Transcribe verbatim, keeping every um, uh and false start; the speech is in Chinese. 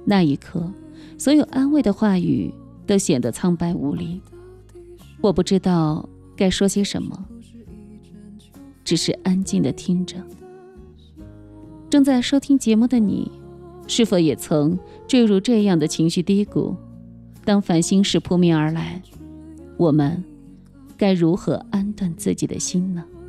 那一刻，所有安慰的话语都显得苍白无力。我不知道该说些什么，只是安静地听着。正在收听节目的你，是否也曾坠入这样的情绪低谷？当烦心事扑面而来，我们该如何安顿自己的心呢？